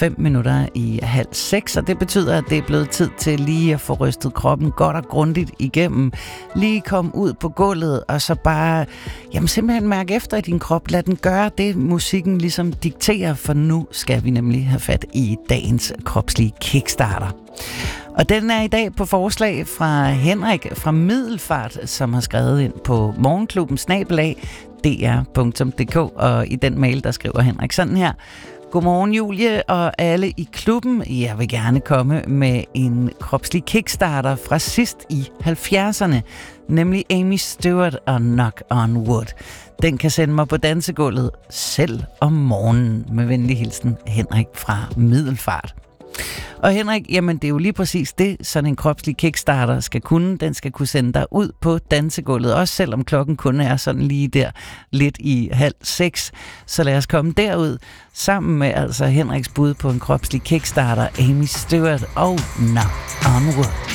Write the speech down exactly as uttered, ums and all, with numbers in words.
fem minutter i halv seks, og det betyder, at det er blevet tid til lige at få rystet kroppen godt og grundigt igennem. Lige komme ud på gulvet, og så bare jamen, simpelthen mærke efter i din krop. Lad den gøre det, musikken ligesom dikterer, for nu skal vi nemlig have fat i dagens kropslige kickstarter. Og den er i dag på forslag fra Henrik fra Middelfart, som har skrevet ind på morgenklubben snabel-a d r punktum d k, og i den mail, der skriver Henrik sådan her. Godmorgen Julie og alle i klubben. Jeg vil gerne komme med en kropslig kickstarter fra sidst i halvfjerdserne, nemlig Amy Stewart og Knock on Wood. Den kan sende mig på dansegulvet selv om morgenen. Med venlig hilsen, Henrik fra Middelfart. Og Henrik, jamen det er jo lige præcis det, sådan en kropslig kickstarter skal kunne. Den skal kunne sende dig ud på dansegulvet, også selvom klokken kun er sådan lige der lidt i halv seks. Så lad os komme derud sammen med altså Henriks bud på en kropslig kickstarter, Amy Stewart og Knock on Wood.